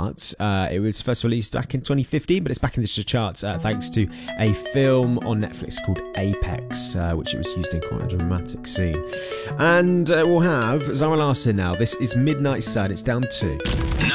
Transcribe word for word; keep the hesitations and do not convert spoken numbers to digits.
charts. Uh, it was first released back in twenty fifteen, but it's back in the charts uh, thanks to a film on Netflix called Apex, uh, which it was used in quite a dramatic scene. And uh, we'll have Zara Larsson now. This is Midnight Sun. It's down two.